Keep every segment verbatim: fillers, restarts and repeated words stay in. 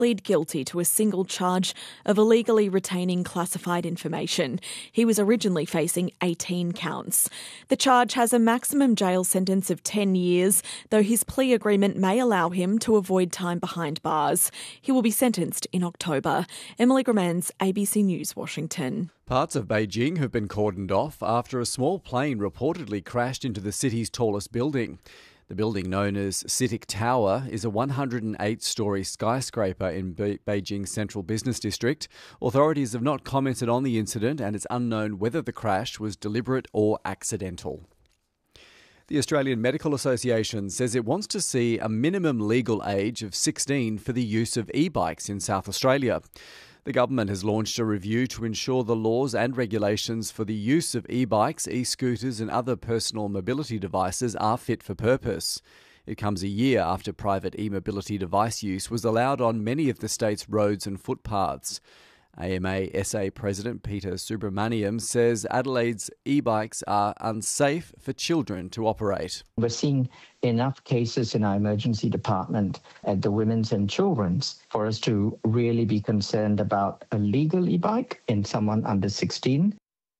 plead guilty to a single charge of illegally retaining classified information. He was originally facing eighteen counts. The charge has a maximum jail sentence of ten years, though his plea agreement may allow him to avoid time behind bars. He will be sentenced in October. Emily Gramans, A B C News, Washington. Parts of Beijing have been cordoned off after a small plane reportedly crashed into the city's tallest building. The building, known as CITIC Tower, is a one hundred eight storey skyscraper in Be- Beijing's central business district. Authorities have not commented on the incident, and it's unknown whether the crash was deliberate or accidental. The Australian Medical Association says it wants to see a minimum legal age of sixteen for the use of e-bikes in South Australia. The government has launched a review to ensure the laws and regulations for the use of e-bikes, e-scooters and other personal mobility devices are fit for purpose. It comes a year after private e-mobility device use was allowed on many of the state's roads and footpaths. A M A S A President Peter Subramaniam says Adelaide's e-bikes are unsafe for children to operate. We're seeing enough cases in our emergency department at the women's and children's for us to really be concerned about a legal e-bike in someone under sixteen.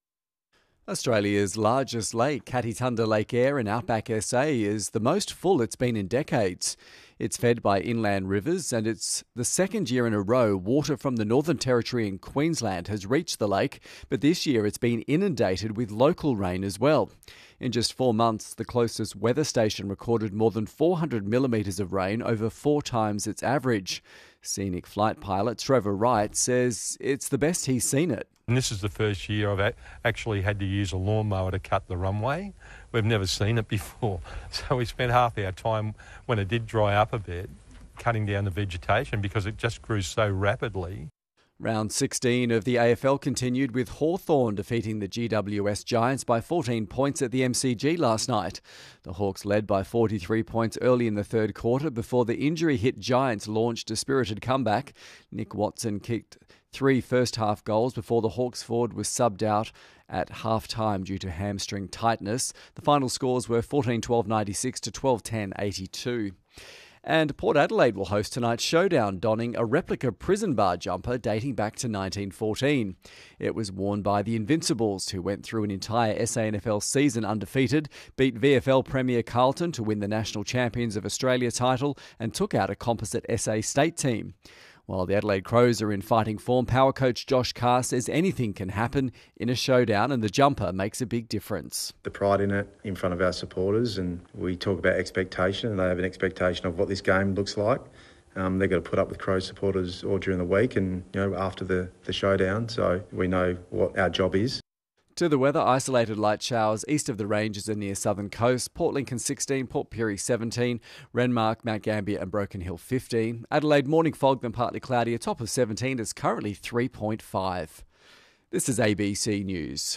Australia's largest lake, Catitunda Lake Eyre in Outback S A, is the most full it's been in decades. It's fed by inland rivers, and it's the second year in a row water from the Northern Territory and Queensland has reached the lake, but this year it's been inundated with local rain as well. In just four months, the closest weather station recorded more than four hundred millimetres of rain, over four times its average. Scenic flight pilot Trevor Wright says it's the best he's seen it. And this is the first year I've actually had to use a lawnmower to cut the runway. We've never seen it before. So we spent half our time, when it did dry up a bit, cutting down the vegetation because it just grew so rapidly. Round sixteen of the A F L continued with Hawthorn defeating the G W S Giants by fourteen points at the M C G last night. The Hawks led by forty-three points early in the third quarter before the injury-hit Giants launched a spirited comeback. Nick Watson kicked three first-half goals before the Hawks forward was subbed out at half-time due to hamstring tightness. The final scores were fourteen twelve ninety-six to twelve ten eighty-two. And Port Adelaide will host tonight's showdown, donning a replica prison bar jumper dating back to nineteen fourteen. It was worn by the Invincibles, who went through an entire S A N F L season undefeated, beat V F L Premier Carlton to win the National Champions of Australia title, and took out a composite S A state team. While the Adelaide Crows are in fighting form, power coach Josh Carr says anything can happen in a showdown, and the jumper makes a big difference. The pride in it in front of our supporters, and we talk about expectation, and they have an expectation of what this game looks like. Um, they've got to put up with Crows supporters all during the week and you know after the, the showdown, so we know what our job is. To the weather, isolated light showers east of the ranges and near southern coast. Port Lincoln sixteen, Port Pirie seventeen, Renmark, Mount Gambier and Broken Hill fifteen. Adelaide, morning fog then partly cloudy, a top of seventeen. It's currently three point five. This is A B C News.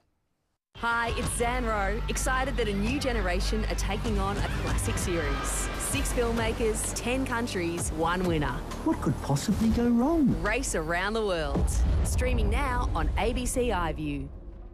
Hi, it's Zan Rowe, excited that a new generation are taking on a classic series. Six filmmakers, ten countries, one winner. What could possibly go wrong? Race around the world. Streaming now on A B C iView.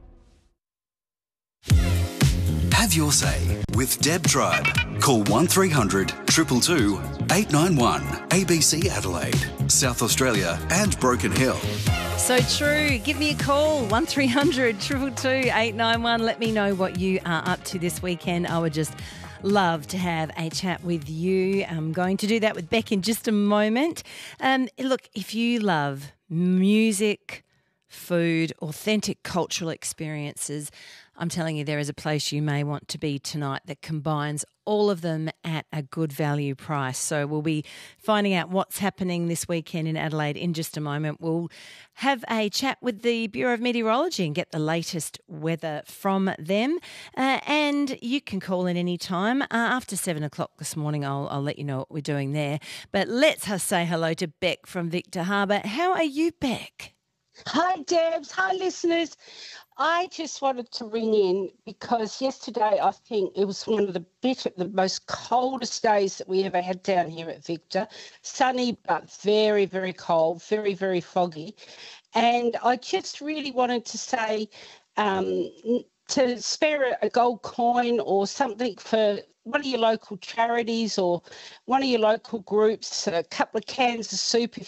Have your say with Deb Tribe. Call one three hundred two two two eight nine one. A B C Adelaide, South Australia and Broken Hill. So true. Give me a call, one three hundred two two two eight nine one. Let me know what you are up to this weekend. I would just love to have a chat with you. I'm going to do that with Beck in just a moment. Um, look, if you love music, food, authentic cultural experiences, I'm telling you, there is a place you may want to be tonight that combines all of them at a good value price. So we'll be finding out what's happening this weekend in Adelaide in just a moment. We'll have a chat with the Bureau of Meteorology and get the latest weather from them. Uh, and you can call in any time. Uh, after seven o'clock this morning, I'll, I'll let you know what we're doing there. But let's us say hello to Beck from Victor Harbour. How are you, Beck? Hi, Debs. Hi, listeners. I just wanted to ring in because yesterday I think it was one of the bitter, the most coldest days that we ever had down here at Victor. Sunny but very, very cold, very, very foggy. And I just really wanted to say um, to spare a gold coin or something for one of your local charities or one of your local groups, a couple of cans of soup if